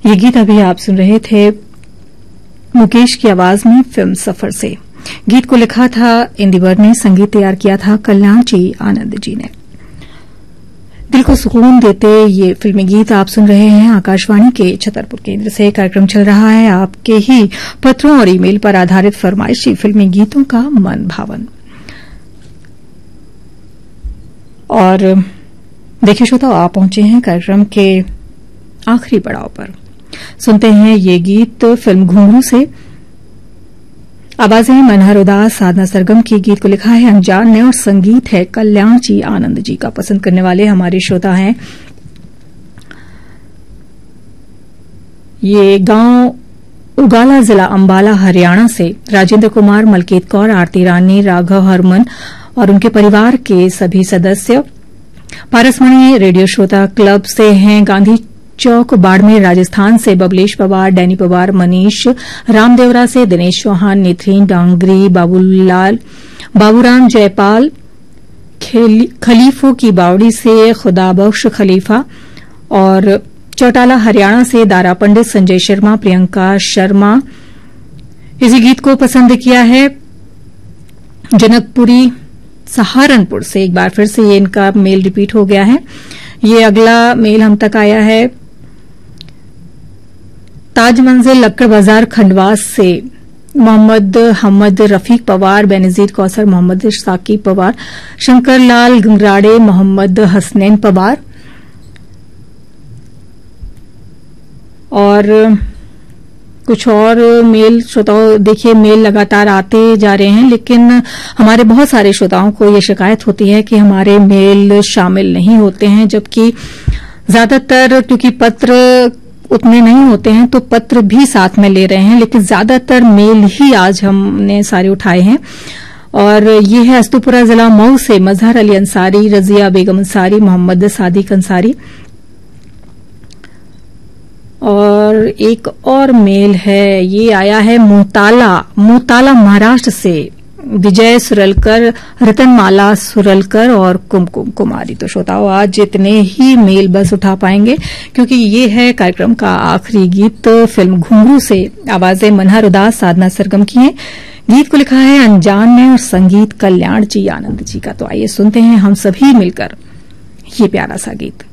ये गीत अभी आप सुन रहे थे मुकेश की आवाज में फिल्म सफर से। गीत को लिखा था इंदिवर ने, संगीत तैयार किया था कल्याण जी आनंद जी ने। दिल को सुकून देते ये फिल्मी गीत आप सुन रहे हैं आकाशवाणी के छतरपुर केंद्र से। कार्यक्रम चल रहा है आपके ही पत्रों और ईमेल पर आधारित फरमाइशी फिल्मी गीतों का मन भावन। और देखिए श्रोताओ, आप पहुंचे हैं कार्यक्रम के आखिरी पड़ाव पर। सुनते हैं ये गीत फिल्म घुंघरू से। आवाजें मनहर उदास, साधना सरगम की। गीत को लिखा है अनजान ने और संगीत है कल्याण जी आनंद जी का। पसंद करने वाले हमारे श्रोता हैं ये गांव उगाला, जिला अंबाला, हरियाणा से राजेंद्र कुमार, मलकीत कौर, आरती रानी, राघव हरमन और उनके परिवार के सभी सदस्य। पारसमणि रेडियो श्रोता क्लब से हैं गांधी चौक, बाड़मेर, राजस्थान से बबलेश पवार, डैनी पवार, मनीष, रामदेवरा से दिनेश चौहान, निथरीन डांगरी, बाबूलाल, बाबूराम, जयपाल, खलीफों की बावड़ी से खुदाबख्श खलीफा और चौटाला हरियाणा से दारा पंडित, संजय शर्मा, प्रियंका शर्मा। इसी गीत को पसंद किया है जनकपुरी सहारनपुर से। एक बार फिर से ये इनका मेल रिपीट हो गया है। ये अगला मेल हम तक आया है ताज मंजिल, लक्कड़ बाजार, खंडवास से मोहम्मद हमद रफीक पवार, बेनजीर कौसर, मोहम्मद साकिब पवार, शंकर लाल गंगराड़े, मोहम्मद हसनैन पवार। और कुछ और मेल श्रोताओं, देखिए मेल लगातार आते जा रहे हैं, लेकिन हमारे बहुत सारे श्रोताओं को ये शिकायत होती है कि हमारे मेल शामिल नहीं होते हैं, जबकि ज्यादातर, क्योंकि पत्र उतने नहीं होते हैं तो पत्र भी साथ में ले रहे हैं, लेकिन ज्यादातर मेल ही आज हमने सारे उठाए हैं। और ये है अस्तुपुरा जिला मऊ से मजहर अली अंसारी, रजिया बेगम अंसारी, मोहम्मद सादिक अंसारी। और एक और मेल है, ये आया है मोताला महाराष्ट्र से विजय सुरलकर, रतनमाला सुरलकर और कुमकुम कुमारी। तो श्रोताओं, आज इतने ही मेल बस उठा पाएंगे, क्योंकि ये है कार्यक्रम का आखिरी गीत फिल्म घुंघरू से। आवाजें मनहर उदास, साधना सरगम की हैं। गीत को लिखा है अनजान ने और संगीत कल्याण जी आनंद जी का। तो आइए सुनते हैं हम सभी मिलकर ये प्यारा सा गीत।